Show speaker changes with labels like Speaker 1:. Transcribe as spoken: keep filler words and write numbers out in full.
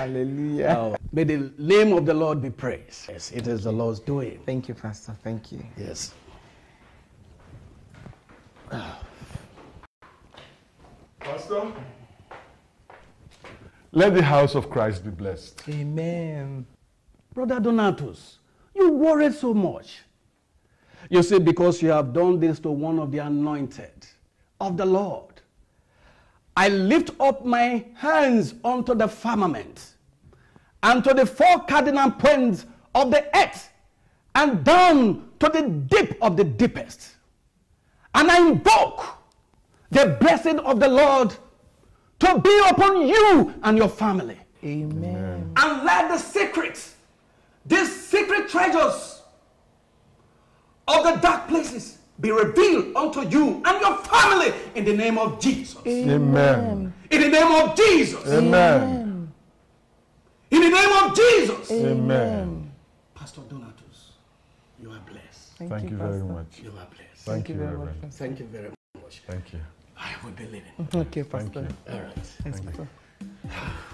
Speaker 1: Hallelujah.
Speaker 2: Oh, may the name of the Lord be praised. Yes, it is the Lord's doing.
Speaker 1: Thank you, Pastor. Thank you.
Speaker 2: Yes.
Speaker 3: Pastor, let the house of Christ be blessed.
Speaker 1: Amen.
Speaker 2: Brother Donatus, you worried so much. You see, because you have done this to one of the anointed of the Lord, I lift up my hands unto the firmament and to the four cardinal points of the earth and down to the deep of the deepest. And I invoke the blessing of the Lord to be upon you and your family.
Speaker 1: Amen.
Speaker 2: And let the secrets, these secret treasures of the dark places be revealed unto you and your family in the name of Jesus.
Speaker 3: Amen.
Speaker 2: In the name of Jesus.
Speaker 3: Amen.
Speaker 2: In the name of Jesus.
Speaker 3: Amen.
Speaker 2: Pastor Donatus, you are blessed.
Speaker 1: Thank,
Speaker 3: Thank you
Speaker 1: Pastor.
Speaker 3: very much.
Speaker 2: You are blessed.
Speaker 3: Thank you,
Speaker 1: very
Speaker 3: Reverend.
Speaker 1: much.
Speaker 2: Thank you very much.
Speaker 3: Thank you.
Speaker 2: I will be leaving.
Speaker 1: Okay, Pastor.
Speaker 3: you.
Speaker 2: All right.
Speaker 1: Yes,
Speaker 3: Thank you.
Speaker 1: Pastor.